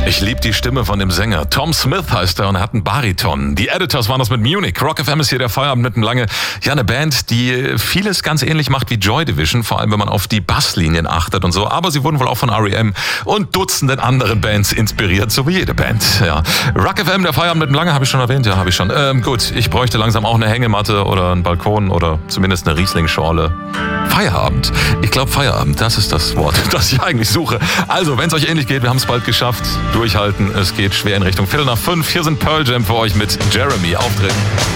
Ich liebe die Stimme von dem Sänger. Tom Smith heißt er und er hat einen Bariton. Die Editors waren das mit Munich. Rock FM ist hier der Feierabend mit dem Lange. Ja, eine Band, die vieles ganz ähnlich macht wie Joy Division, vor allem wenn man auf die Basslinien achtet und so. Aber sie wurden wohl auch von R.E.M. und Dutzenden anderen Bands inspiriert, so wie jede Band. Ja. Rock FM, der Feierabend mit dem Lange, habe ich schon erwähnt? Ja, habe ich schon. Gut, ich bräuchte langsam auch eine Hängematte oder einen Balkon oder zumindest eine Riesling-Schorle. Feierabend. Ich glaube Feierabend, das ist das Wort, das ich eigentlich suche. Also, wenn es euch ähnlich geht, wir haben es bald geschafft. Durchhalten, es geht schwer in Richtung 4:45. Hier sind Pearl Jam für euch mit Jeremy. Auftreten.